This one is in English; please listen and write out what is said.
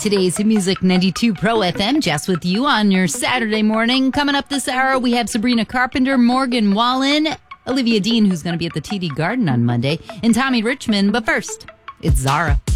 Today's Music 92 Pro FM. Jess with you on your Saturday morning. Coming up this hour, we have Sabrina Carpenter, Morgan Wallen, Olivia Dean, who's going to be at the TD Garden on Monday, and Tommy Richmond. But first, it's Zara.